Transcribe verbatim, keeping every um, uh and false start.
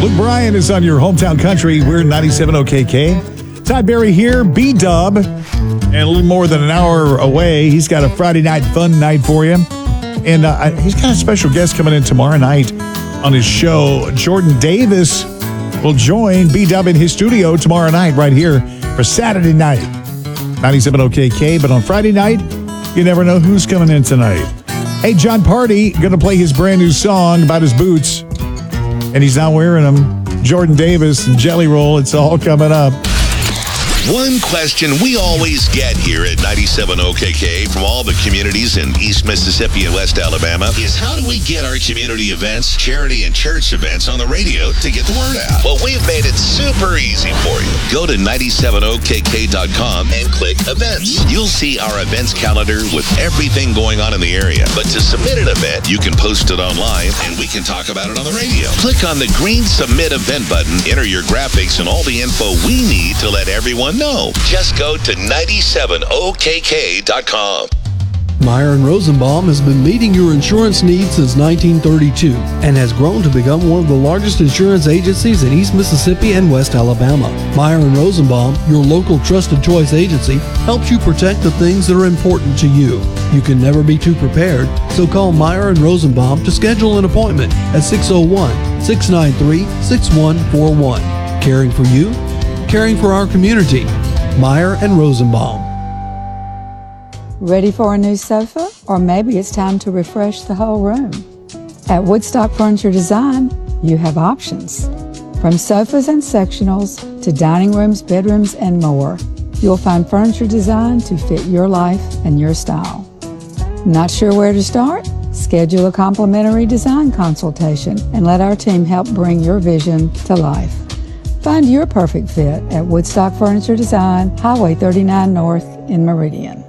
Luke Bryan is on your hometown country. We're ninety-seven O K K. Todd Berry here, B-Dub, and a little more than an hour away. He's got a Friday night fun night for you. And uh, he's got a special guest coming in tomorrow night on his show. Jordan Davis will join B-Dub in his studio tomorrow night right here for Saturday night. ninety-seven O K K, but on Friday night, you never know who's coming in tonight. Hey, John Party, going to play his brand new song about his boots, and he's not wearing them. Jordan Davis and Jelly Roll, it's all coming up. One question we always get here at ninety-seven O K K from all the communities in East Mississippi and West Alabama is how do we get our community events, charity and church events on the radio to get the word out? Well, we've made it super easy for you. Go to ninety-seven O K K dot com and click events. You'll see our events calendar with everything going on in the area. But to submit an event, you can post it online and we can talk about it on the radio. Click on the green submit event button, enter your graphics and all the info we need to let everyone know. Just go to ninety-seven O K K dot com. Meyer and Rosenbaum has been meeting your insurance needs since nineteen thirty-two and has grown to become one of the largest insurance agencies in East Mississippi and West Alabama. Meyer and Rosenbaum, your local trusted choice agency, helps you protect the things that are important to you. You can never be too prepared, so call Meyer and Rosenbaum to schedule an appointment at six oh one, six nine three, six one four one. Caring for you, caring for our community. Meyer and Rosenbaum. Ready for a new sofa? Or maybe it's time to refresh the whole room. At Woodstock Furniture Design, you have options. From sofas and sectionals to dining rooms, bedrooms, and more, you'll find furniture designed to fit your life and your style. Not sure where to start? Schedule a complimentary design consultation and let our team help bring your vision to life. Find your perfect fit at Woodstock Furniture Design, Highway thirty-nine North in Meridian.